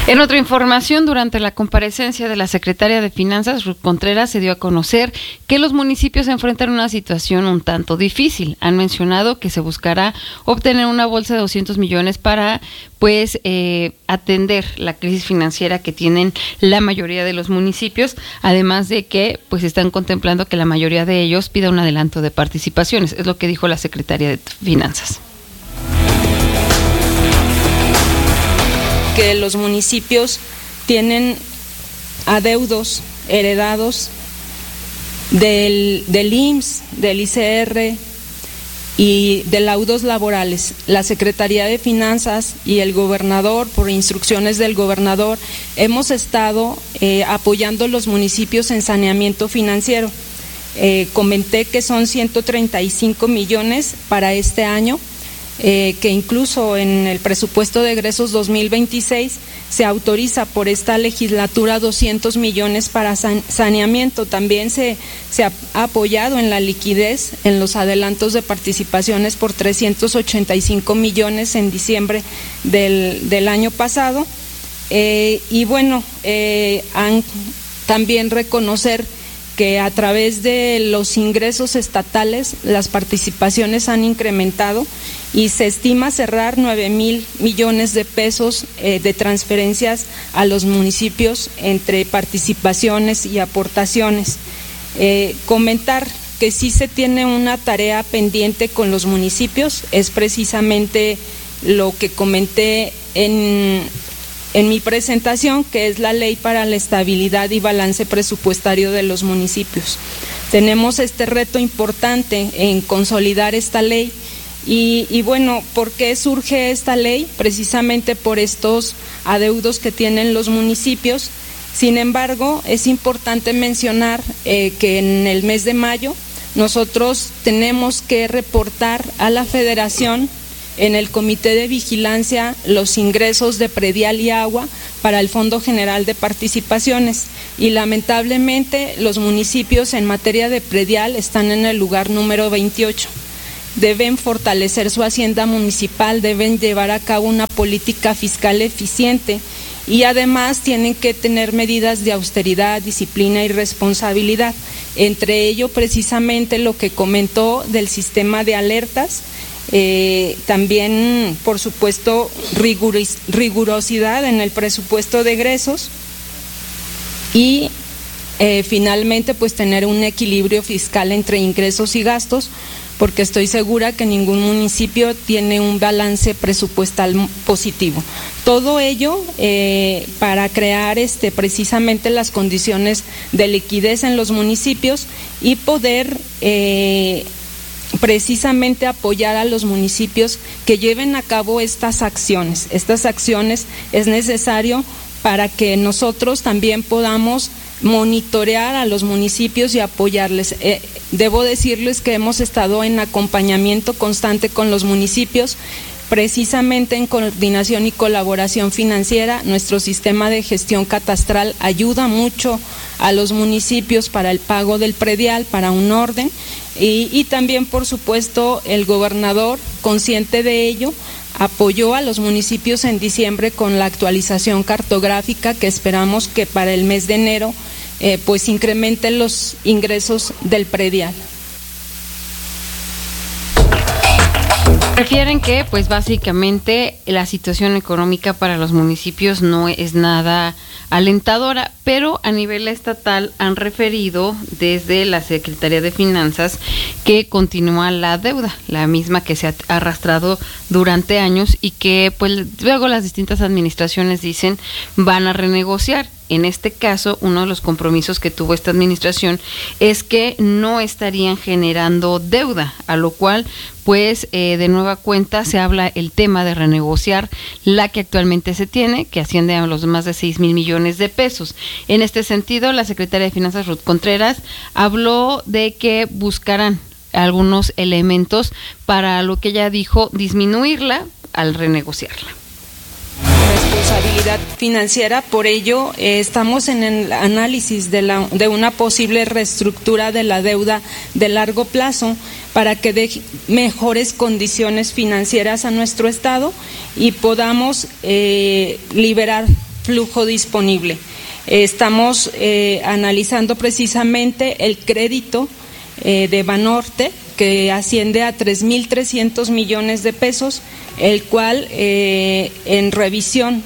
En otra información, durante la comparecencia de la secretaria de Finanzas, Ruth Contreras, se dio a conocer que los municipios se enfrentan a una situación un tanto difícil. Han mencionado que se buscará obtener una bolsa de 200 millones para atender la crisis financiera que tienen la mayoría de los municipios, además de que pues están contemplando que la mayoría de ellos pida un adelanto de participaciones. Es lo que dijo la secretaria de Finanzas. Que los municipios tienen adeudos heredados del IMSS, del ICR y de laudos laborales. La Secretaría de Finanzas y el gobernador, por instrucciones del gobernador, hemos estado apoyando los municipios en saneamiento financiero. Comenté que son 135 millones para este año. Que incluso en el presupuesto de egresos 2026 se autoriza por esta legislatura 200 millones para saneamiento. También se ha apoyado en la liquidez, en los adelantos de participaciones por 385 millones en diciembre del año pasado. Y bueno, también reconocer que a través de los ingresos estatales las participaciones han incrementado y se estima cerrar 9,000 millones de pesos de transferencias a los municipios entre participaciones y aportaciones. Comentar que sí se tiene una tarea pendiente con los municipios, es precisamente lo que comenté en mi presentación, que es la Ley para la Estabilidad y Balance Presupuestario de los Municipios. Tenemos este reto importante en consolidar esta ley y bueno, ¿por qué surge esta ley? Precisamente por estos adeudos que tienen los municipios. Sin embargo, es importante mencionar que en el mes de mayo nosotros tenemos que reportar a la Federación en el Comité de Vigilancia los ingresos de predial y agua para el Fondo General de Participaciones y lamentablemente los municipios en materia de predial están en el lugar número 28. Deben fortalecer su hacienda municipal, deben llevar a cabo una política fiscal eficiente y además tienen que tener medidas de austeridad, disciplina y responsabilidad. Entre ello precisamente lo que comentó del sistema de alertas. También, por supuesto, rigurosidad en el presupuesto de egresos y finalmente, pues tener un equilibrio fiscal entre ingresos y gastos, porque estoy segura que ningún municipio tiene un balance presupuestal positivo. Todo ello para crear precisamente las condiciones de liquidez en los municipios y poder precisamente apoyar a los municipios que lleven a cabo estas acciones. Estas acciones es necesario para que nosotros también podamos monitorear a los municipios y apoyarles. Debo decirles que hemos estado en acompañamiento constante con los municipios, precisamente en coordinación y colaboración financiera. Nuestro sistema de gestión catastral ayuda mucho a los municipios para el pago del predial, para un orden, y también, por supuesto, el gobernador, consciente de ello, apoyó a los municipios en diciembre con la actualización cartográfica que esperamos que para el mes de enero pues incrementen los ingresos del predial. Refieren que pues básicamente la situación económica para los municipios no es nada alentadora, pero a nivel estatal han referido desde la Secretaría de Finanzas que continúa la deuda, la misma que se ha arrastrado durante años y que pues luego las distintas administraciones dicen van a renegociar. En este caso, uno de los compromisos que tuvo esta administración es que no estarían generando deuda, a lo cual, pues, de nueva cuenta se habla el tema de renegociar la que actualmente se tiene, que asciende a los más de 6,000 millones de pesos. En este sentido, la secretaria de Finanzas, Ruth Contreras, habló de que buscarán algunos elementos para lo que ella dijo, disminuirla al renegociarla. Responsabilidad financiera, por ello estamos en el análisis de una posible reestructura de la deuda de largo plazo para que dé mejores condiciones financieras a nuestro Estado y podamos liberar flujo disponible. Estamos analizando precisamente el crédito de Banorte, que asciende a 3.300 millones de pesos, el cual en revisión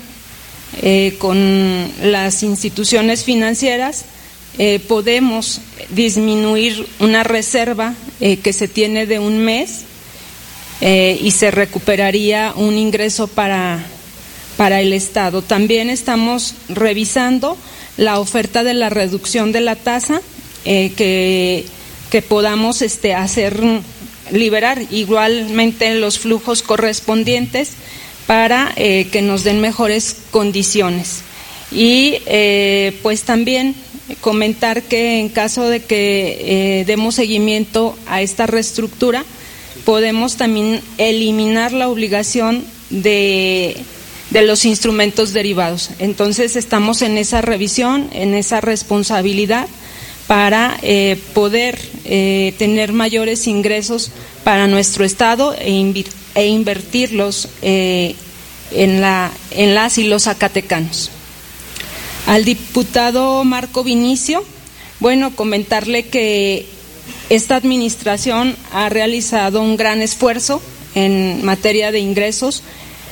con las instituciones financieras podemos disminuir una reserva que se tiene de un mes y se recuperaría un ingreso para el Estado. También estamos revisando la oferta de la reducción de la tasa que podamos liberar igualmente los flujos correspondientes para que nos den mejores condiciones. Y pues también comentar que en caso de que demos seguimiento a esta reestructura, podemos también eliminar la obligación de los instrumentos derivados. Entonces estamos en esa revisión, en esa responsabilidad para poder tener mayores ingresos para nuestro Estado e invertirlos en las y los zacatecanos. Al diputado Marco Vinicio, bueno, comentarle que esta administración ha realizado un gran esfuerzo en materia de ingresos.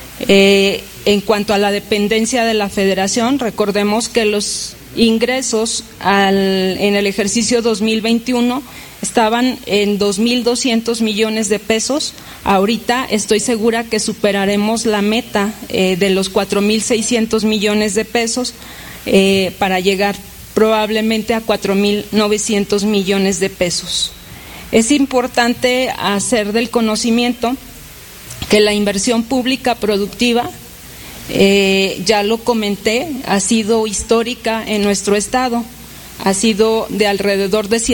En cuanto a la dependencia de la Federación, recordemos que los ingresos en el ejercicio 2021 estaban en 2.200 millones de pesos. Ahorita estoy segura que superaremos la meta de los 4.600 millones de pesos para llegar probablemente a 4.900 millones de pesos. Es importante hacer del conocimiento que la inversión pública productiva, ya lo comenté, ha sido histórica en nuestro Estado, ha sido de alrededor de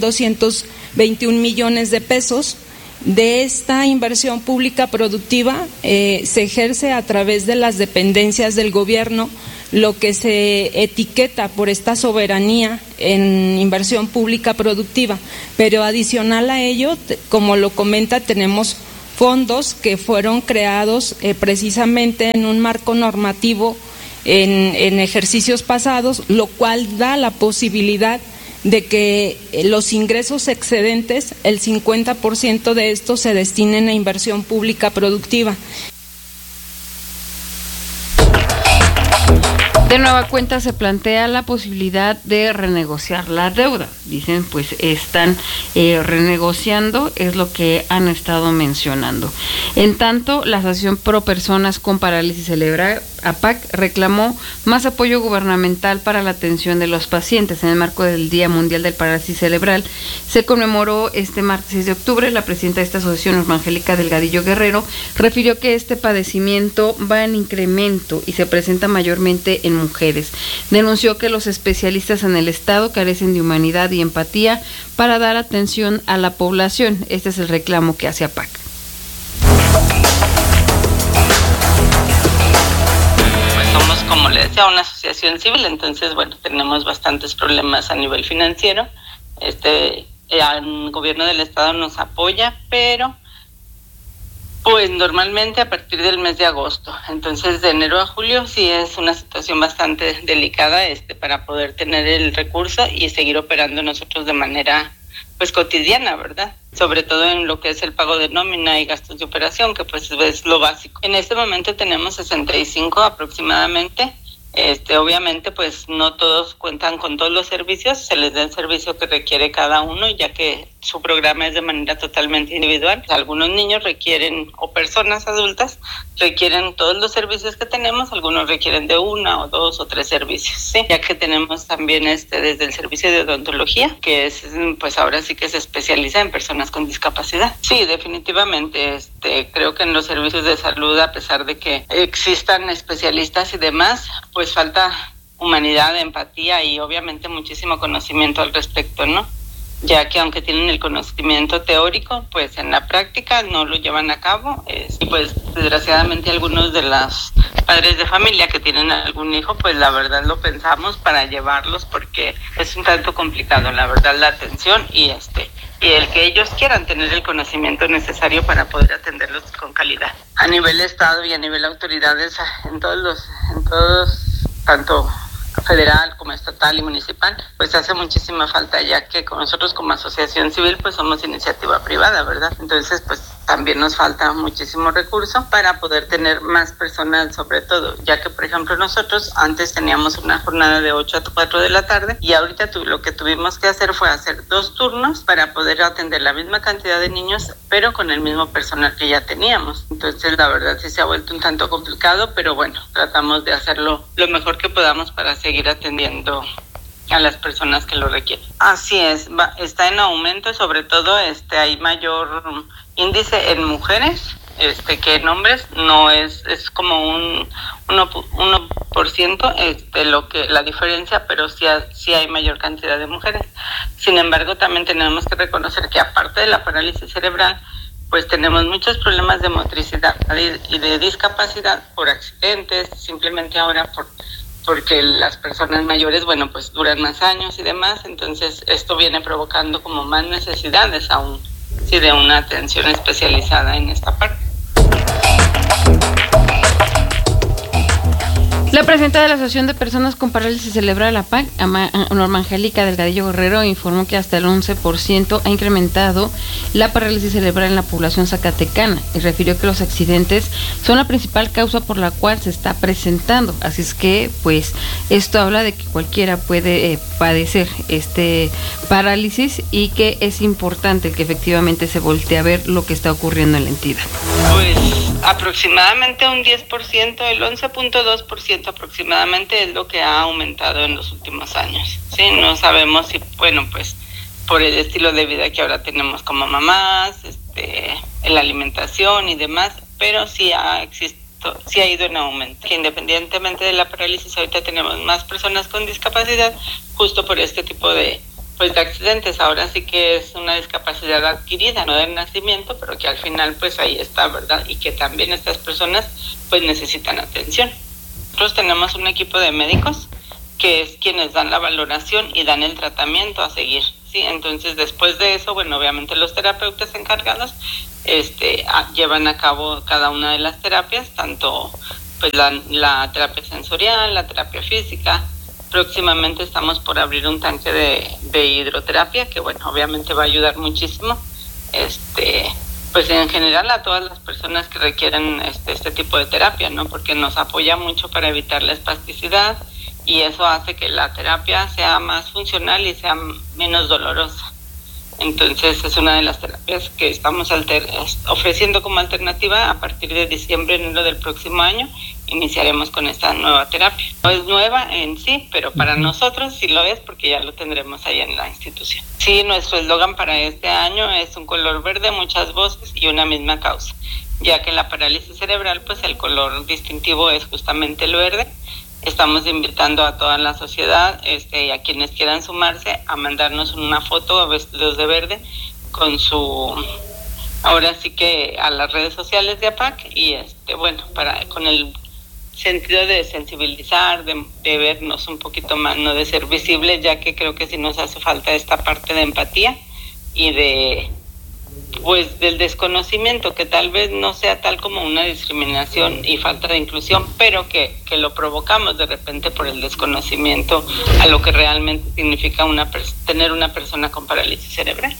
7.221 millones de pesos. De esta inversión pública productiva se ejerce a través de las dependencias del gobierno lo que se etiqueta por esta soberanía en inversión pública productiva, pero adicional a ello, como lo comenta, tenemos fondos que fueron creados precisamente en un marco normativo en ejercicios pasados, lo cual da la posibilidad de que los ingresos excedentes, el 50% de estos se destinen a inversión pública productiva. De nueva cuenta se plantea la posibilidad de renegociar la deuda. Dicen, pues están renegociando, es lo que han estado mencionando. En tanto, la Asociación Pro Personas con Parálisis Cerebral, APAC, reclamó más apoyo gubernamental para la atención de los pacientes. En el marco del Día Mundial del Parálisis Cerebral, se conmemoró este martes 6 de octubre. La presidenta de esta asociación, Norma Angélica Delgadillo Guerrero, refirió que este padecimiento va en incremento y se presenta mayormente en mujeres. Denunció que los especialistas en el Estado carecen de humanidad y empatía para dar atención a la población. Este es el reclamo que hace APAC. Pues somos, como le decía, una asociación civil, entonces, bueno, tenemos bastantes problemas a nivel financiero. El gobierno del Estado nos apoya, pero pues normalmente a partir del mes de agosto. Entonces, de enero a julio sí es una situación bastante delicada para poder tener el recurso y seguir operando nosotros de manera pues cotidiana, ¿verdad? Sobre todo en lo que es el pago de nómina y gastos de operación, que pues es lo básico. En este momento tenemos 65 aproximadamente. Obviamente pues no todos cuentan con todos los servicios, se les da el servicio que requiere cada uno, ya que su programa es de manera totalmente individual. Algunos niños requieren, o personas adultas requieren todos los servicios que tenemos, algunos requieren de 1 o 2 o 3 servicios, ¿sí? Ya que tenemos también desde el servicio de odontología, que es pues ahora sí que se especializa en personas con discapacidad. Sí, definitivamente, creo que en los servicios de salud, a pesar de que existan especialistas y demás, pues falta humanidad, empatía y obviamente muchísimo conocimiento al respecto, ¿no? Ya que aunque tienen el conocimiento teórico, pues en la práctica no lo llevan a cabo. Y pues desgraciadamente algunos de los padres de familia que tienen algún hijo, pues la verdad lo pensamos para llevarlos porque es un tanto complicado, la verdad, la atención y el que ellos quieran tener el conocimiento necesario para poder atenderlos con calidad. A nivel Estado y a nivel autoridades, en todos tanto federal como estatal y municipal, pues hace muchísima falta, ya que con nosotros como asociación civil pues somos iniciativa privada, ¿verdad? Entonces pues también nos falta muchísimo recurso para poder tener más personal, sobre todo, ya que por ejemplo nosotros antes teníamos una jornada de 8 a 4 de la tarde y ahorita lo que tuvimos que hacer fue hacer 2 turnos para poder atender la misma cantidad de niños, pero con el mismo personal que ya teníamos. Entonces la verdad sí se ha vuelto un tanto complicado, pero bueno, tratamos de hacerlo lo mejor que podamos para seguir atendiendo a las personas que lo requieren. Así es, está en aumento, sobre todo hay mayor índice en mujeres que en hombres. No es como un 1% lo que la diferencia, pero sí hay mayor cantidad de mujeres. Sin embargo, también tenemos que reconocer que aparte de la parálisis cerebral, pues tenemos muchos problemas de motricidad y de discapacidad por accidentes, simplemente ahora porque las personas mayores, bueno, pues duran más años y demás, entonces esto viene provocando como más necesidades aún, sí, de una atención especializada en esta parte. La presidenta de la Asociación de Personas con Parálisis Cerebral, la APAC, Norma Angélica Delgadillo Guerrero, informó que hasta el 11% ha incrementado la parálisis cerebral en la población zacatecana y refirió que los accidentes son la principal causa por la cual se está presentando. Así es que, pues, esto habla de que cualquiera puede padecer parálisis y que es importante que efectivamente se voltee a ver lo que está ocurriendo en la entidad. Pues aproximadamente un 10%, el 11.2% aproximadamente es lo que ha aumentado en los últimos años. Sí, no sabemos si, bueno, pues por el estilo de vida que ahora tenemos como mamás, la alimentación y demás, pero sí ha ido en aumento. Que independientemente de la parálisis, ahorita tenemos más personas con discapacidad justo por este tipo de accidentes. Ahora sí que es una discapacidad adquirida, no del nacimiento, pero que al final pues ahí está, ¿verdad? Y que también estas personas pues necesitan atención. Nosotros tenemos un equipo de médicos que es quienes dan la valoración y dan el tratamiento a seguir, ¿sí? Entonces después de eso, bueno, obviamente los terapeutas encargados llevan a cabo cada una de las terapias, tanto pues la terapia sensorial, la terapia física. Próximamente estamos por abrir un tanque de hidroterapia que, bueno, obviamente va a ayudar muchísimo, pues en general a todas las personas que requieren este tipo de terapia, ¿no? Porque nos apoya mucho para evitar la espasticidad y eso hace que la terapia sea más funcional y sea menos dolorosa. Entonces es una de las terapias que estamos ofreciendo como alternativa. A partir de diciembre, enero del próximo año, iniciaremos con esta nueva terapia. No es nueva en sí, pero para nosotros sí lo es porque ya lo tendremos ahí en la institución. Sí, nuestro eslogan para este año es un color verde, muchas voces y una misma causa, ya que la parálisis cerebral, pues el color distintivo es justamente el verde. Estamos invitando a toda la sociedad y a quienes quieran sumarse a mandarnos una foto vestidos de verde con ahora sí que a las redes sociales de APAC y bueno, con el sentido de sensibilizar, de vernos un poquito más, no de ser visibles, ya que creo que sí nos hace falta esta parte de empatía y del desconocimiento, que tal vez no sea tal como una discriminación y falta de inclusión, pero que lo provocamos de repente por el desconocimiento a lo que realmente significa tener una persona con parálisis cerebral.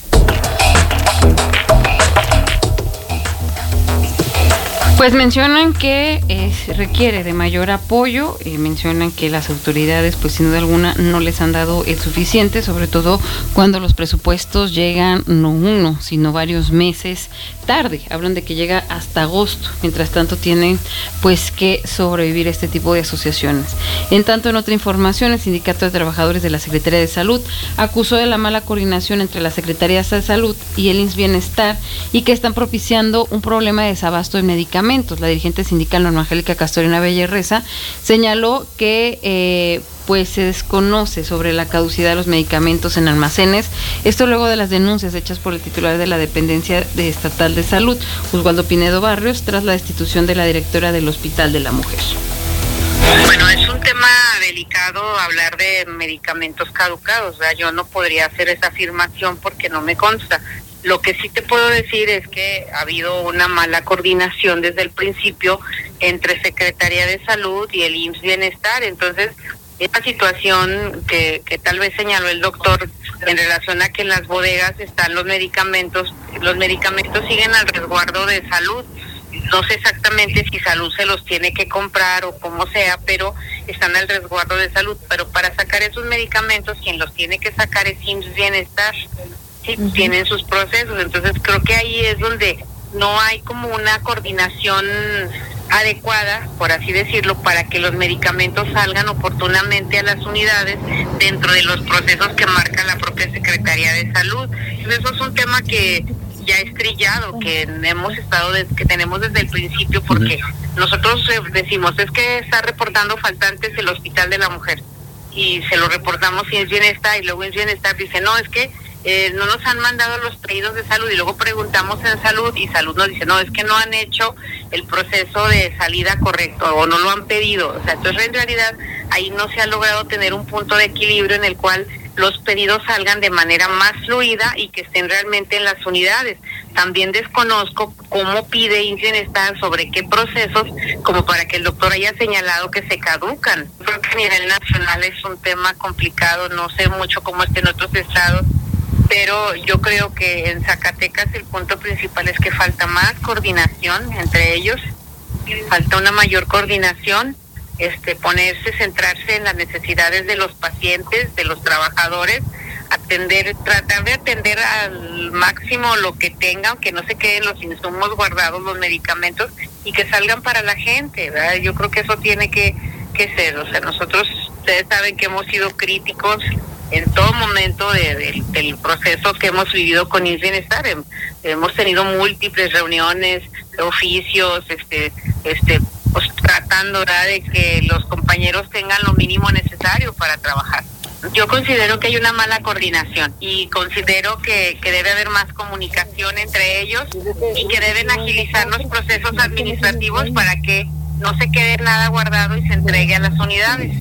Pues mencionan que requiere de mayor apoyo, mencionan que las autoridades pues sin duda alguna no les han dado el suficiente, sobre todo cuando los presupuestos llegan no uno, sino varios meses tarde. Hablan de que llega hasta agosto, mientras tanto tienen pues que sobrevivir este tipo de asociaciones. En tanto, en otra información, el Sindicato de Trabajadores de la Secretaría de Salud acusó de la mala coordinación entre las Secretarías de Salud y el IMSS Bienestar y que están propiciando un problema de desabasto de medicamentos. La dirigente sindical Norma Angélica Castorena Bellerreza señaló que pues se desconoce sobre la caducidad de los medicamentos en almacenes, esto luego de las denuncias hechas por el titular de la dependencia estatal de salud, Oswaldo Pinedo Barrios, tras la destitución de la directora del Hospital de la Mujer. Bueno, es un tema delicado hablar de medicamentos caducados, ¿verdad? Yo no podría hacer esa afirmación porque no me consta. Lo que sí te puedo decir es que ha habido una mala coordinación desde el principio entre Secretaría de Salud y el IMSS Bienestar. Entonces, esta situación que tal vez señaló el doctor en relación a que en las bodegas están los medicamentos siguen al resguardo de Salud. No sé exactamente si Salud se los tiene que comprar o como sea, pero están al resguardo de Salud. Pero para sacar esos medicamentos, quien los tiene que sacar es IMSS Bienestar. Sí, tienen sus procesos. Entonces creo que ahí es donde no hay como una coordinación adecuada, por así decirlo, para que los medicamentos salgan oportunamente a las unidades dentro de los procesos que marca la propia Secretaría de Salud. Entonces, eso es un tema que ya es trillado, que tenemos desde el principio, porque nosotros decimos, es que está reportando faltantes el Hospital de la Mujer, y se lo reportamos y IMSS Bienestar, y luego IMSS Bienestar dice, no, es que no nos han mandado los pedidos de Salud, y luego preguntamos en Salud y Salud nos dice, no, es que no han hecho el proceso de salida correcto o no lo han pedido. O sea, entonces en realidad ahí no se ha logrado tener un punto de equilibrio en el cual los pedidos salgan de manera más fluida y que estén realmente en las unidades. También desconozco cómo pide IMSS Bienestar, sobre qué procesos, como para que el doctor haya señalado que se caducan. Creo que a nivel nacional es un tema complicado, no sé mucho cómo está en otros estados, pero yo creo que en Zacatecas el punto principal es que falta más coordinación entre ellos, falta una mayor coordinación, centrarse en las necesidades de los pacientes, de los trabajadores, tratar de atender al máximo lo que tengan, que no se queden los insumos guardados, los medicamentos, y que salgan para la gente, ¿verdad? Yo creo que eso tiene que ser. O sea, nosotros, ustedes saben que hemos sido críticos en todo momento del proceso que hemos vivido con IMSS Bienestar. Hemos tenido múltiples reuniones, oficios, pues tratando, ¿verdad?, de que los compañeros tengan lo mínimo necesario para trabajar. Yo considero que hay una mala coordinación y considero que debe haber más comunicación entre ellos y que deben agilizar los procesos administrativos para que no se quede nada guardado y se entregue a las unidades.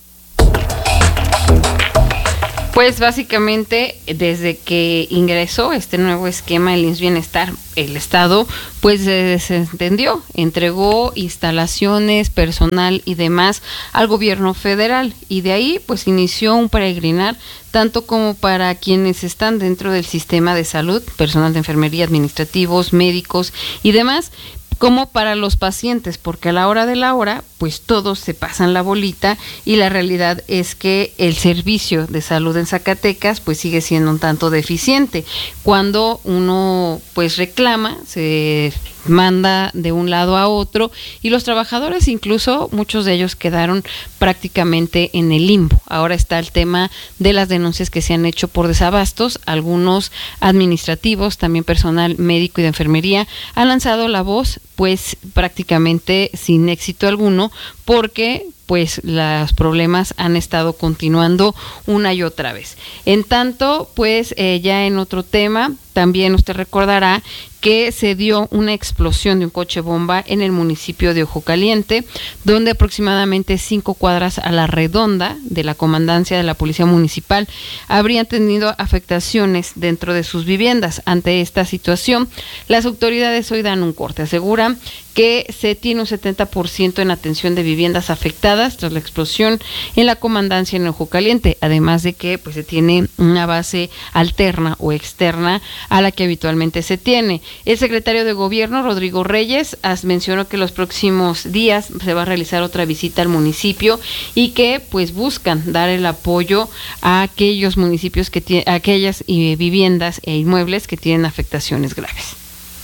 Pues básicamente desde que ingresó este nuevo esquema del IMSS Bienestar, el Estado pues se desentendió, entregó instalaciones, personal y demás al gobierno federal, y de ahí pues inició un peregrinar tanto como para quienes están dentro del sistema de salud, personal de enfermería, administrativos, médicos y demás, como para los pacientes, porque a la hora de la hora, pues todos se pasan la bolita, y la realidad es que el servicio de salud en Zacatecas pues sigue siendo un tanto deficiente. Cuando uno pues reclama, se manda de un lado a otro, y los trabajadores, incluso muchos de ellos, quedaron prácticamente en el limbo. Ahora está el tema de las denuncias que se han hecho por desabastos. Algunos administrativos, también personal médico y de enfermería, han lanzado la voz, pues prácticamente sin éxito alguno, porque pues los problemas han estado continuando una y otra vez. En tanto, pues ya en otro tema, también usted recordará que se dio una explosión de un coche bomba en el municipio de Ojo Caliente, donde aproximadamente 5 cuadras a la redonda de la comandancia de la Policía Municipal habrían tenido afectaciones dentro de sus viviendas. Ante esta situación, las autoridades hoy dan un corte. Aseguran que se tiene un 70% en atención de viviendas afectadas tras la explosión en la comandancia en Ojo Caliente, además de que pues se tiene una base alterna o externa a la que habitualmente se tiene. El secretario de Gobierno, Rodrigo Reyes, mencionó que los próximos días se va a realizar otra visita al municipio y que pues buscan dar el apoyo a aquellos municipios que tienen, aquellas viviendas e inmuebles que tienen afectaciones graves.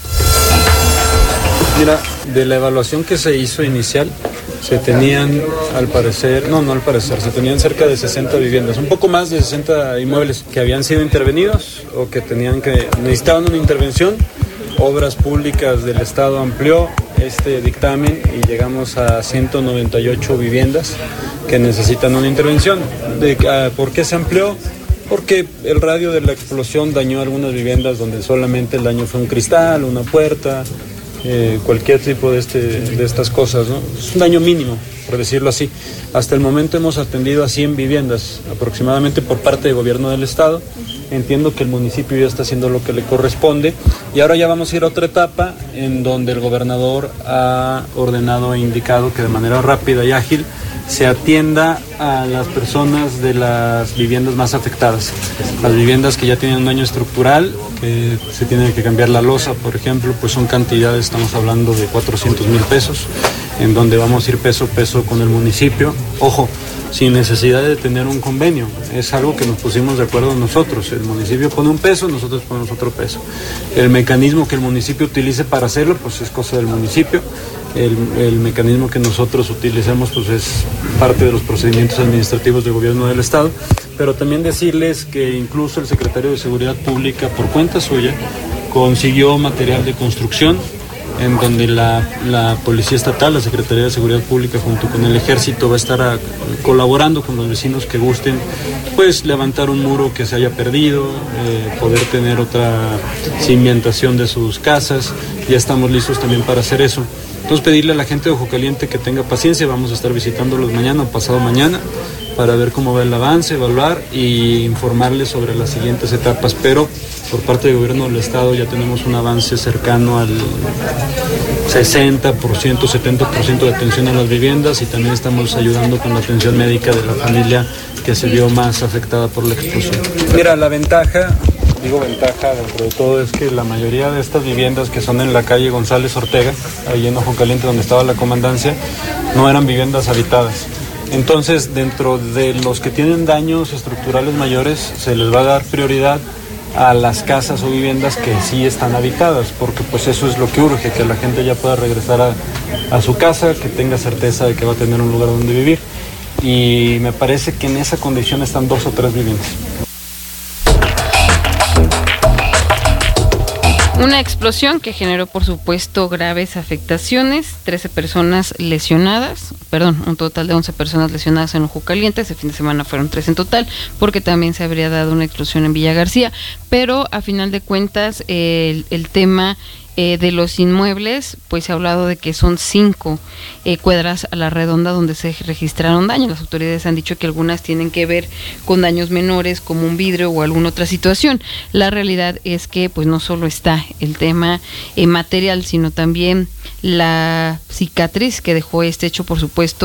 Mira, de la evaluación que se hizo inicial, se tenían se tenían cerca de 60 viviendas, un poco más de 60 inmuebles que habían sido intervenidos o que necesitaban una intervención. Obras Públicas del Estado amplió este dictamen y llegamos a 198 viviendas que necesitan una intervención. ¿Por qué se amplió? Porque el radio de la explosión dañó algunas viviendas donde solamente el daño fue un cristal, una puerta, cualquier tipo de estas cosas, ¿no? Es un daño mínimo, por decirlo así. Hasta el momento hemos atendido a 100 viviendas aproximadamente por parte del gobierno del estado. Entiendo que el municipio ya está haciendo lo que le corresponde y ahora ya vamos a ir a otra etapa en donde el gobernador ha ordenado e indicado que de manera rápida y ágil se atienda a las personas de las viviendas más afectadas. Las viviendas que ya tienen un daño estructural, que se tiene que cambiar la losa, por ejemplo, pues son cantidades, estamos hablando de 400,000 pesos, en donde vamos a ir peso a peso con el municipio. Ojo, sin necesidad de tener un convenio, es algo que nos pusimos de acuerdo nosotros. El municipio pone un peso, nosotros ponemos otro peso. El mecanismo que el municipio utilice para hacerlo, pues es cosa del municipio. El mecanismo que nosotros utilicemos, pues es parte de los procedimientos administrativos del gobierno del estado, pero también decirles que incluso el secretario de Seguridad Pública, por cuenta suya, consiguió material de construcción, en donde la Policía Estatal, la Secretaría de Seguridad Pública junto con el Ejército va a estar colaborando con los vecinos que gusten, pues levantar un muro que se haya perdido, poder tener otra cimentación de sus casas. Ya estamos listos también para hacer eso. Entonces pedirle a la gente de Ojo Caliente que tenga paciencia, vamos a estar visitándolos mañana o pasado mañana para ver cómo va el avance, evaluar y informarles sobre las siguientes etapas, pero por parte del gobierno del estado ya tenemos un avance cercano al 60%, 70% de atención a las viviendas y también estamos ayudando con la atención médica de la familia que se vio más afectada por la explosión. Mira, la ventaja dentro de todo es que la mayoría de estas viviendas que son en la calle González Ortega, ahí en Ojo Caliente donde estaba la comandancia, no eran viviendas habitadas. Entonces, dentro de los que tienen daños estructurales mayores, se les va a dar prioridad a las casas o viviendas que sí están habitadas, porque pues eso es lo que urge, que la gente ya pueda regresar a su casa, que tenga certeza de que va a tener un lugar donde vivir. Y me parece que en esa condición están 2 o 3 viviendas. Una explosión que generó, por supuesto, graves afectaciones, 13 personas lesionadas, un total de 11 personas lesionadas en Ojo Caliente. Ese fin de semana fueron 3 en total, porque también se habría dado una explosión en Villa García, pero a final de cuentas el tema de los inmuebles, pues se ha hablado de que son 5 cuadras a la redonda donde se registraron daños. Las autoridades han dicho que algunas tienen que ver con daños menores como un vidrio o alguna otra situación. La realidad es que pues no solo está el tema material, sino también la cicatriz que dejó este hecho, por supuesto,